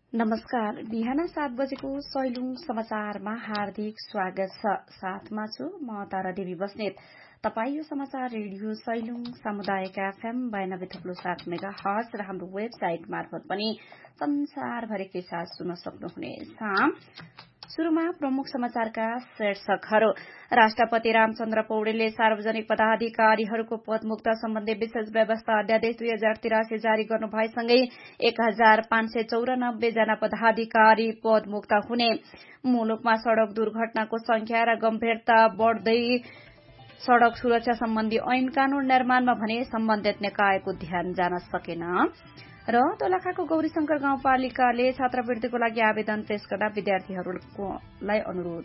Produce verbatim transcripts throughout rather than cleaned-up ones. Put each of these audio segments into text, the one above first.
नमस्कार। बिहान सात बजेको सैलुङ समाचारमा हार्दिक स्वागत छ। साथमा छु म तारा देवी बस्नेत। तपाई यो समाचार रेडियो सैलुङ सामुदायिक एफएम बयानब्बे थप्लो सात मेगा हर्ज र हाम्रो वेबसाइट मार्फत पनि संसारभरिकै साथ सुन्न सक्नुहुनेछ। शुरूमा प्रमुख समाचारका शीर्षकहरू। राष्ट्रपति रामचन्द्र पौडेलले सार्वजनिक पदाधिकारीहरूको पदमुक्त सम्बन्धी विशेष व्यवस्था अध्यादेश दुई हजार तिरासी जारी गर्नु भएसँगै एक हजार पाँच सय चौरानब्बे जना पदाधिकारी पदमुक्त हुने। मुलुकमा सड़क दुर्घटनाको संख्या र गम्भीरता बढ़दै सड़क सुरक्षा सम्बन्धी ऐन कानून निर्माणमा भने सम्बन्धित निकायको ध्यान जान सकेन। र दोलखाको गौरीशंकर गाउँपालिकाले छात्रवृत्तिको लागि आवेदन पेश गर्दा विद्यार्थीहरूलाई अनुरोध।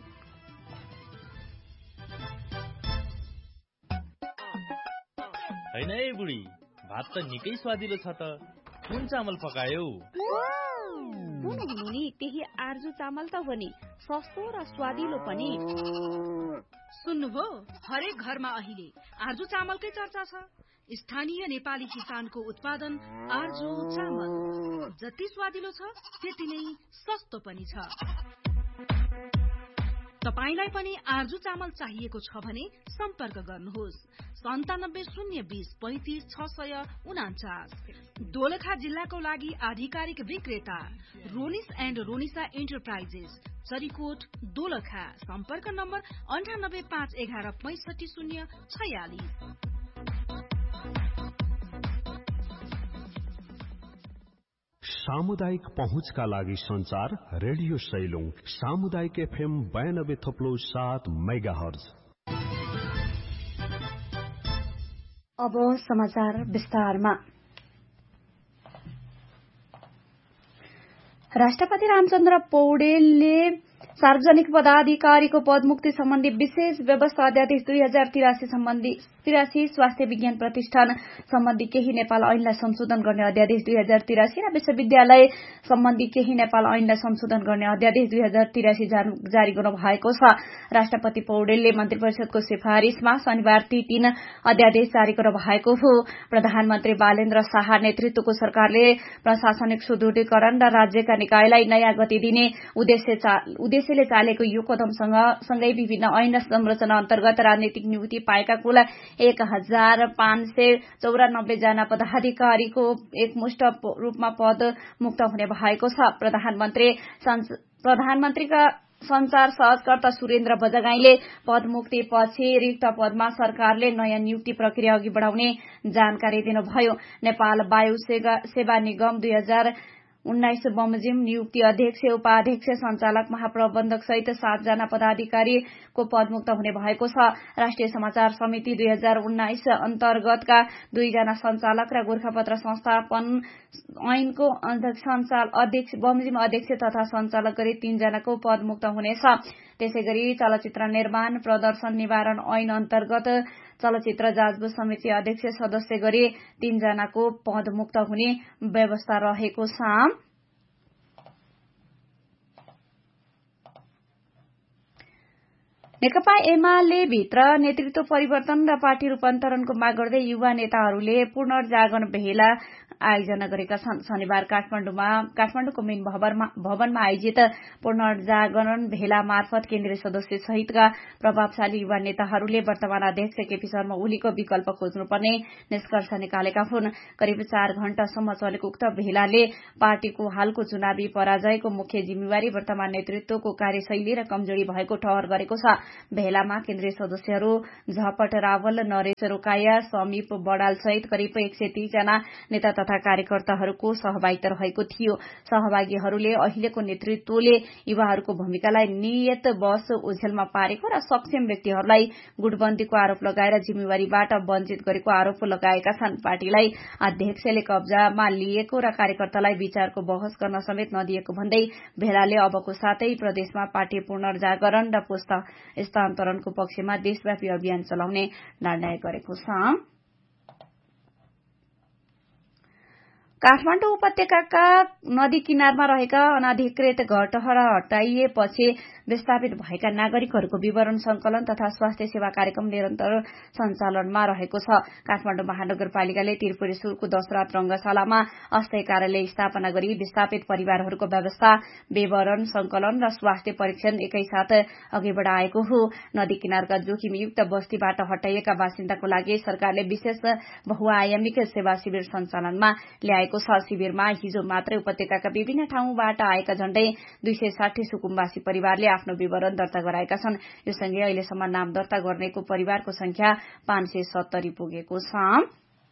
हैन है बुढी, भात त निकै स्वादिलो छ त। कुन चामल पकायौ? कुन हुनु नि, त्यही आर्जु चामल त हो नि, सस्तो र स्वादिलो पनि। सुन्नुभयो, हरेक घरमा अहिले आर्जु चामलकै चर्चा छ। स्थानीय नेपाली किसानको उत्पादन आर्जु चामल जति स्वादिलो छ त्यति नै सस्तो पनि छ। तपाईलाई पनि आर्जु चामल चाहिएको छ भने सम्पर्क गर्नुहोस् सन्तानब्बे शून्य बीस पैंतिस छ सय उनाचास। दोलखा जिल्लाको लागि आधिकारिक विक्रेता रोनिस एण्ड रोनिसा एन्टरप्राइजेस, चरीकोट, दोलखा। सम्पर्क नम्बर अन्ठानब्बे पाँच एघार पैंसठी शून्य छयालिस। सामुदायिक पहुँचका लागि संचार रेडियो सैलुङ सामुदायिक एफएम बयानब्बे थप्लो सात मेगा हर्ज। अब समाचार विस्तारमा। राष्ट्रपति रामचन्द्र पौडेलले सार्वजनिक पदाधिकारीको पदमुक्ति सम्बन्धी विशेष व्यवस्था अध्यादेश दुई हजार तिरासी सम्बन्धी तिरासी स्वास्थ्य विज्ञान प्रतिष्ठान सम्बन्धी केही नेपाल ऐनलाई संशोधन गर्ने अध्यादेश दुई हजार तिरासी र विश्वविद्यालय सम्बन्धी केही नेपाल ऐनलाई संशोधन गर्ने अध्यादेश दुई हजार तिरासी जारी गर्नु भएको छ। राष्ट्रपति पौडेलले मन्त्री परिषदको सिफारिशमा शनिबार ती तीन अध्यादेश जारी गर्नु भएको हो। प्रधानमन्त्री बालेन्द्र शाह नेतृत्वको सरकारले प्रशासनिक सुदृढीकरण र राज्यका निकायलाई नयाँ गति दिने उद्देश्य उद्देश्यले चालेको यो कदमसँग सँगै विभिन्न ऐन संरचना अन्तर्गत राजनीतिक नियुक्ति पाएका कुल एक हजार पाँच सय चौरानब्बे जना पदाधिकारीको एकमुष्ट रूपमा पद मुक्त हुने भएको छ। प्रधानमन्त्री प्रधानमन्त्रीका संचार सहजकर्ता सुरेन्द्र बजगाईले पदमुक्ति पछि रिक्त पदमा सरकारले नयाँ नियुक्ति प्रक्रिया अघि बढ़ाउने जानकारी दिनुभयो। नेपाल वायु सेवा निगम दुई हजार उन्नाइस बमोजिम नियुक्ति अध्यक्ष, उपाध्यक्ष, संचालक, महाप्रबन्धक सहित सातजना पदाधिकारीको पदमुक्त हुने भएको छ। राष्ट्रिय समाचार समिति दुई हजार उन्नाइस अन्तर्गतका दुईजना संचालक र गोर्खापत्र संस्थापन ऐनको अध्यक्ष बमोजिम अध्यक्ष तथा संचालक गरी तीनजनाको पदमुक्त हुनेछ। त्यसैगरी चलचित्र निर्माण प्रदर्शन निवारण ऐन अन्तर्गत चलचित्र जाँचबुझ समिति अध्यक्ष सदस्य गरी तीनजनाको पदमुक्त हुने व्यवस्था रहेको छ। नेकपा एमाले भित्र नेतृत्व परिवर्तन र पार्टी रूपान्तरणको माग गर्दै युवा नेताहरूले पुनर्जागरण भेला आयोजना गरेका छन्। शनिबार काठमाडौँमा काठमाडौँको मेन भवनमा आयोजित पुनर्जागरण भेला मार्फत केन्द्रीय सदस्य सहितका प्रभावशाली युवा नेताहरूले वर्तमान अध्यक्ष केपी शर्मा ओलीको विकल्प खोज्नुपर्ने निष्कर्ष निकालेका हुन्। करिब चार घण्टासम्म चलेको उक्त भेलाले पार्टीको हालको चुनावी पराजयको मुख्य जिम्मेवारी वर्तमान नेतृत्वको कार्यशैली र कमजोरी भएको ठहर गरेको छ। भेलामा केन्द्रीय सदस्यहरू झपट रावल, नरेश रोकाया, समीप बडाल सहित करिब एक सय तीस जना नेता तथा कार्यकर्ताहरूको सहभागिता रहेको थियो। सहभागीहरूले अहिलेको नेतृत्वले युवाहरूको भूमिकालाई नियत बस ओझेलमा पारेको र सक्षम व्यक्तिहरूलाई गुटबन्दीको आरोप लगाएर जिम्मेवारीबाट वञ्चित गरेको आरोप लगाएका छन्। पार्टीलाई अध्यक्षले कब्जामा लिएको र कार्यकर्तालाई विचारको बहस गर्न समेत नदिएको भन्दै भेलाले अबको सातै प्रदेशमा पार्टी पुनर्जागरण र पुस्त हस्तान्तरणको पक्षमा देशव्यापी अभियान चलाउने निर्णय गरेको छ। काठमाडौँ उपत्यकाका नदी किनारमा रहेका अनाधिकृत घरटहरा हटाइएपछि विस्थापित भएका नागरिकहरूको विवरण संकलन तथा स्वास्थ्य सेवा कार्यक्रम निरन्तर सञ्चालनमा रहेको छ। काठमाडौँ महानगरपालिकाले त्रिपुरेश्वरको दशरथ रंगशालामा अस्थायी कार्यालय स्थापना गरी विस्थापित परिवारहरूको व्यवस्था, विवरण संकलन र स्वास्थ्य परीक्षण एकैसाथ अघि बढ़ाएको हो। नदी किनारका जोखिमयुक्त बस्तीबाट हटाइएका बासिन्दाको लागि सरकारले विशेष बहुआयामिक सेवा शिविर सञ्चालनमा ल्याएको छ। शिविरमा हिजो मात्रै उपत्यकाका विभिन्न ठाउँबाट आएका झण्डै दुई सय साठी सुकुम्बासी परिवारले आफ्नो विवरण दर्ता गराएका छन्। यो सँगै अहिलेसम्म नाम दर्ता गर्नेको परिवारको संख्या पाँच सय सत्तरी पुगेको छ।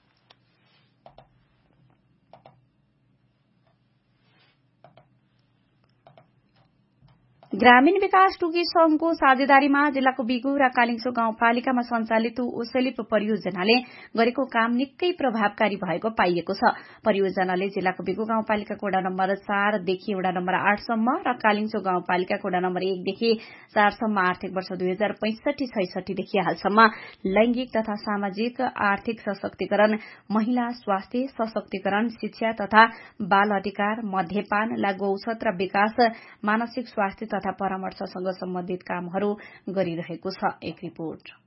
ग्रामीण विकास टुकी संघको साझेदारीमा जिल्लाको बिगु र कालिङ्सो गाउँपालिकामा सञ्चालित ओसेलिप परियोजनाले गरेको काम निकै प्रभावकारी भएको पाइएको छ। परियोजनाले जिल्लाको बिगु गाउँपालिकाको वडा नम्बर चारदेखि वडा नम्बर आठसम्म र कालिङ्सो गाउँपालिकाको वडा नम्बर एकदेखि चारसम्म आर्थिक वर्ष दुई हजार पैंसठी छैसठीदेखि हालसम्म लैंगिक तथा सामाजिक आर्थिक सशक्तिकरण, महिला स्वास्थ्य सशक्तिकरण, शिक्षा तथा बाल अधिकार, मध्यपान, लागू औषध र विकास, मानसिक स्वास्थ्य तथा परामर्शसँग सम्बन्धित कामहरू गरिरहेको छ। एक रिपोर्ट।